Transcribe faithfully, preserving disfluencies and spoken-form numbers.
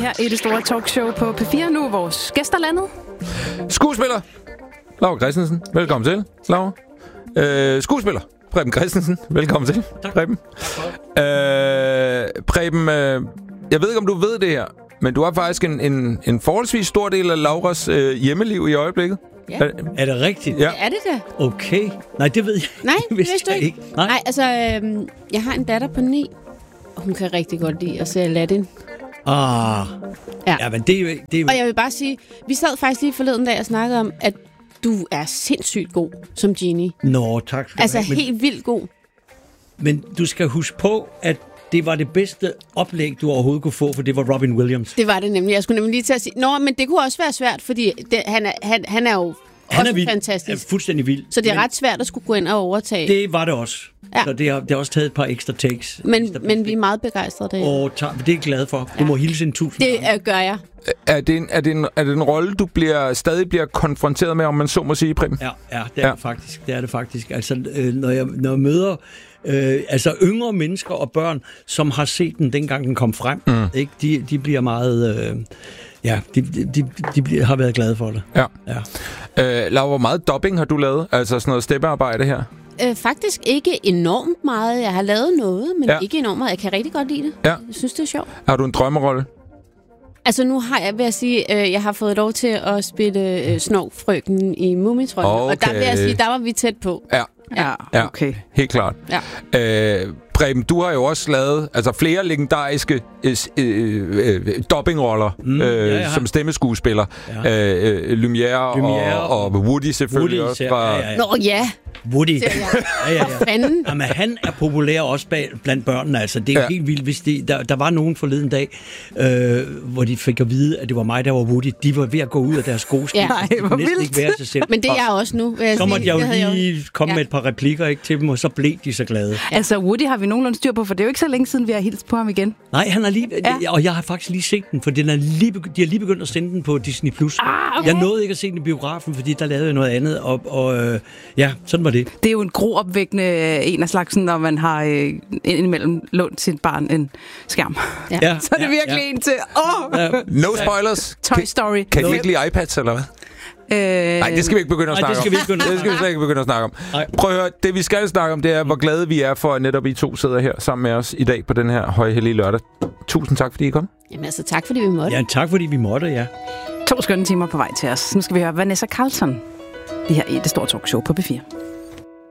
her i det store talkshow på P fire. Nu er vores gæster landet. Skuespiller Laura Christensen, velkommen til, Laura. Øh, skuespiller Preben Christensen, velkommen til, tak. Preben. Øh, Preben, øh, jeg ved ikke, om du ved det her, men du har faktisk en, en, en forholdsvis stor del af Lauras øh, hjemmeliv i øjeblikket. Ja. Er, Er det rigtigt? Ja. Det er det da. Okay. Nej, det ved jeg Nej, det det vidste vidste du jeg ikke. Nej. Nej, altså, øhm, jeg har en datter på ni, og hun kan rigtig godt lide at se Aladdin. Ah. Ja. Ja, men det er jo... Det er jo Og jeg vil bare sige, vi sad faktisk lige forleden dag og snakkede om, at du er sindssygt god som Genie. Nå, tak skal Altså du have. Men, helt vildt god. men du skal huske på, at det var det bedste oplæg, du overhovedet kunne få, for det var Robin Williams. Det var det nemlig. Jeg skulle nemlig lige til at sige, nå, men det kunne også være svært, fordi det, han, er, han, han er jo Han også er vild. fantastisk. Er fuldstændig vild. Så det er men ret svært at skulle gå ind og overtage. Det var det også. Ja. Så det har, det har også taget et par ekstra takes. Men, men vi er meget begejstrede der. Og det er jeg glad for. Du må hilse en tusind Det gange. øh, gør jeg. er, det en, er, det en, er det en rolle, du bliver, stadig bliver konfronteret med, om man så må sige, Preben? Ja, ja, det er Ja. det faktisk. Det er det faktisk. Altså, øh, når, jeg, når jeg møder øh, altså yngre mennesker og børn, som har set den, dengang den kom frem, mm. ikke? De, de bliver meget... Øh, ja, de, de, de, de bliver, har været glade for det. Ja. Ja. Øh, Laura, hvor meget dubbing har du lavet? Altså sådan noget steppearbejde her? Øh, faktisk ikke enormt meget. Jeg har lavet noget, men Ja. ja. ikke enormt meget. Jeg kan rigtig godt lide det. Ja. Jeg synes, det er sjovt. Har du en drømmerolle? Altså nu har jeg, vil jeg sige, øh, jeg har fået lov til at spille øh, Snorkfrøken i Mumitrollen. Okay. Og der vil jeg sige, der var vi tæt på. Ja. Ja, Ja, okay. helt klart. Ja. Øh, Preben, du har jo også lavet altså flere legendariske øh, øh, øh, dubbingroller Mm, øh, ja, jeg har. som stemmeskuespiller. Ja. Øh, øh, Lumière, Lumière og, og Woody selvfølgelig Woody, også. især. Fra, Ja, ja, ja. Nå ja, Woody. ser jeg. Ja, ja, ja. Fanden. Jamen, han er populær også bag, blandt børnene, altså. Det er Ja. ja. helt vildt, hvis de, der, der var nogen forleden dag, øh, hvor de fik at vide, at det var mig, der var Woody. De var ved at gå ud af deres skoskib. Ja. De kunne hvor næsten vildt. ikke være sig selv. Men det er jeg også nu, vil jeg Så sige. måtte jeg Det havde jo lige komme Ja. med et par replikker ikke, til dem, og så blev de så glade. Altså, Woody har vi nogenlunde styr på, for det er jo ikke så længe siden, vi har hilst på ham igen. Nej, han er lige, Ja. ja. og jeg har faktisk lige set den, for den er lige, begy- de har lige begyndt at sende den på Disney plus. Ah, okay. Jeg nåede ikke at se den i biografen, fordi der lavede jeg noget andet, og, og øh, ja, sådan var det. Det er jo en groopvækkende en af slagsen, når man har øh, indimellem lånt sit barn en skærm. Ja. Ja, Så er det ja, virkelig ja. en til, åh, Ja. no spoilers. Toy Story. Kan I ikke lide iPads, eller hvad? Øh, Nej, det skal vi ikke begynde at Nej, snakke det skal vi ikke om. begynde at Det skal vi slet ikke begynde at snakke om. Nej. Prøv at høre, det vi skal snakke om, det er, hvor glade vi er for, at netop I to sidder her sammen med os i dag på den her højhellige lørdag. Tusind tak, fordi I kom. Jamen altså, tak fordi vi måtte. Ja, tak fordi vi måtte, ja. To skønne timer på vej til os. Nu skal vi høre Vanessa Carlton. Det her er det store talkshow på P fire.